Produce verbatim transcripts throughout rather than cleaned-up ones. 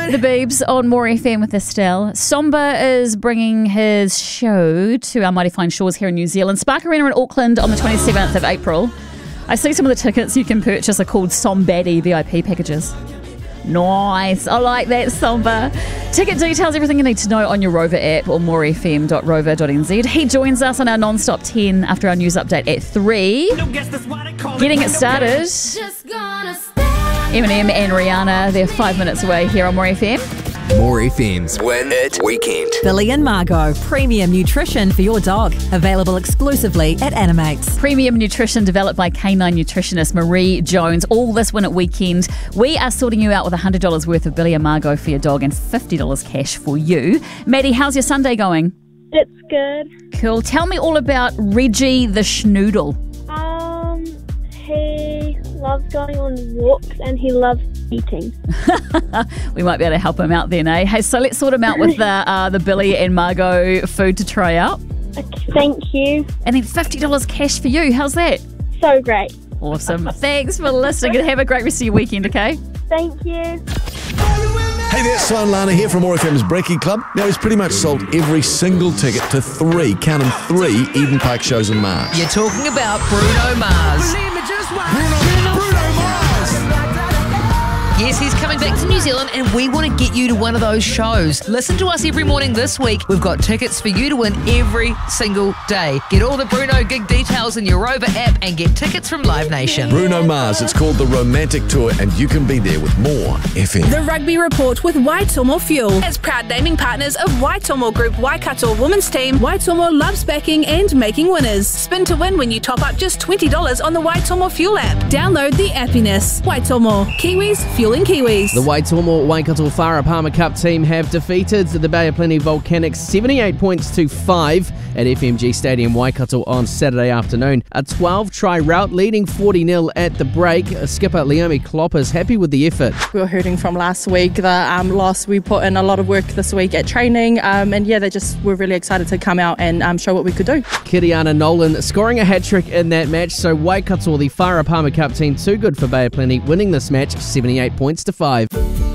The Beebs on More F M with Estelle. Somba is bringing his show to our mighty fine shores here in New Zealand. Spark Arena in Auckland on the twenty-seventh of April. I see some of the tickets you can purchase are called Sombaddy V I P packages. Nice. I like that, Somba. Ticket details, everything you need to know on your Rover app or more f m dot rover dot n z. He joins us on our non-stop ten after our news update at three. Getting it started. Eminem and Rihanna, they're five minutes away here on More F M. More F M's Win It Weekend. Billy and Margot, premium nutrition for your dog. Available exclusively at Animates. Premium nutrition developed by canine nutritionist Marie Jones. All this Win It Weekend. We are sorting you out with one hundred dollars worth of Billy and Margot for your dog and fifty dollars cash for you. Maddie, how's your Sunday going? It's good. Cool. Tell me all about Reggie the Schnoodle. Um, he loves going on walks and he loves eating. We might be able to help him out then, eh? Hey, so let's sort him out with the uh, the Billy and Margot food to try out. Okay, thank you. And then fifty dollars cash for you. How's that? So great. Awesome. Thanks for listening and have a great rest of your weekend, okay? Thank you. Hey there, Simon Lana here from More F M's Breaking Club. Now, he's pretty much sold every single ticket to three, count them, three Eden Park shows in March. You're talking about Bruno Mars. Bruno, Bruno Mars! Yes, he's coming back to New Zealand and we want to get you to one of those shows. Listen to us every morning this week. We've got tickets for you to win every single day. Get all the Bruno gig details in your Rover app and get tickets from Live Nation. Bruno Mars, it's called the Romantic Tour and you can be there with More F M. The Rugby Report with Waitomo Fuel. As proud naming partners of Waitomo Group Waikato Women's Team, Waitomo loves backing and making winners. Spin to win when you top up just twenty dollars on the Waitomo Fuel app. Download the appiness. Waitomo. Kiwis fueling Kiwis. The Waitomo Waikato Whara Palmer Cup team have defeated the Bay of Plenty Volcanics seventy-eight points to five at F M G Stadium Waikato on Saturday afternoon. A twelve-try rout leading forty nil at the break. Skipper Leomi Klopp is happy with the effort. We were hurting from last week, the um, loss. We put in a lot of work this week at training um, and yeah, they just were really excited to come out and um, show what we could do. Kiriana Nolan scoring a hat-trick in that match, so Waikato, the Whara Palmer Cup team, too good for Bay of Plenty, winning this match seventy-eight points to five.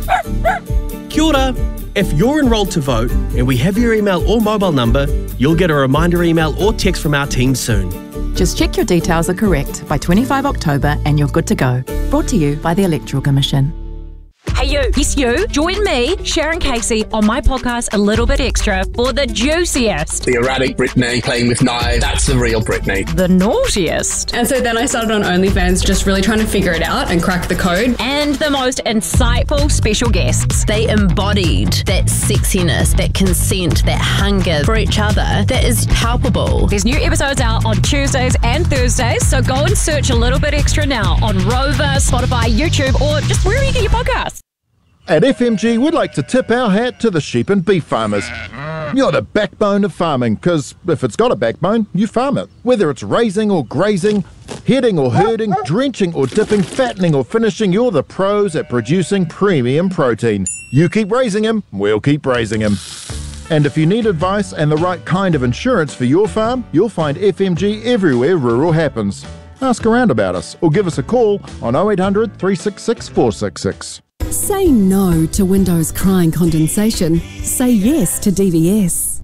Kia ora. If you're enrolled to vote and we have your email or mobile number, you'll get a reminder email or text from our team soon. Just check your details are correct by twenty-fifth of October and you're good to go. Brought to you by the Electoral Commission. Hey you, yes you, join me, Sharon Casey, on my podcast A Little Bit Extra for the juiciest. The erratic Britney playing with knives, that's the real Britney. The naughtiest. And so then I started on OnlyFans just really trying to figure it out and crack the code. And the most insightful special guests. They embodied that sexiness, that consent, that hunger for each other that is palpable. There's new episodes out on Tuesdays and Thursdays, so go and search A Little Bit Extra now on Rover, Spotify, YouTube, or just wherever you get your podcasts. At F M G, we'd like to tip our hat to the sheep and beef farmers. You're the backbone of farming, because if it's got a backbone, you farm it. Whether it's raising or grazing, heading or herding, drenching or dipping, fattening or finishing, you're the pros at producing premium protein. You keep raising him, we'll keep raising him. And if you need advice and the right kind of insurance for your farm, you'll find F M G everywhere rural happens. Ask around about us or give us a call on oh eight hundred, three six six, four six six. Say no to Windows crying condensation. Say yes to D V S.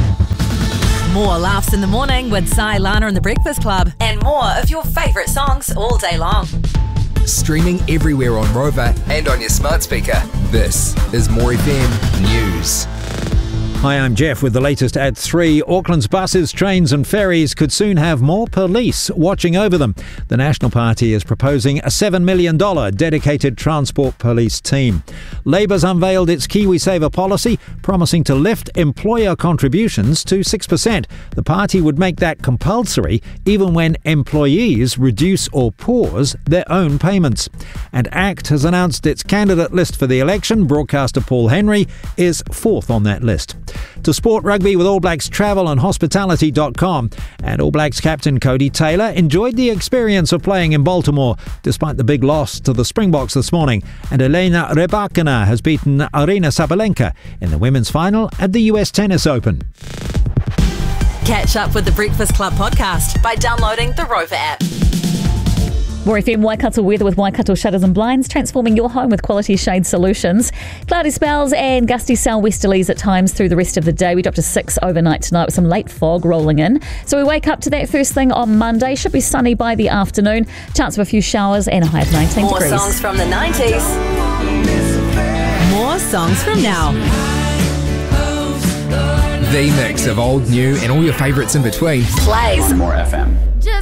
More laughs in the morning with Si, Lana and the Breakfast Club. And more of your favourite songs all day long. Streaming everywhere on Rover and on your smart speaker. This is More F M News. Hi, I'm Jeff with the latest at three. Auckland's buses, trains and ferries could soon have more police watching over them. The National Party is proposing a seven million dollars dedicated transport police team. Labour's unveiled its KiwiSaver policy, promising to lift employer contributions to six percent. The party would make that compulsory even when employees reduce or pause their own payments. And ACT has announced its candidate list for the election. Broadcaster Paul Henry is fourth on that list. To sport rugby with All Blacks Travel and Hospitality dot com. And All Blacks captain Cody Taylor enjoyed the experience of playing in Baltimore despite the big loss to the Springboks this morning. And Elena Rybakina has beaten Aryna Sabalenka in the women's final at the U S Tennis Open. Catch up with the Breakfast Club podcast by downloading the Rover app. More F M Waikato weather with Waikato Shutters and Blinds, transforming your home with quality shade solutions. Cloudy spells and gusty southwesterlies at times through the rest of the day. We drop to six overnight tonight with some late fog rolling in. So we wake up to that first thing on Monday. Should be sunny by the afternoon. Chance of a few showers and a high of nineteen More degrees. songs from the nineties. More songs from now. The mix of old, new, and all your favourites in between. Plays. More F M.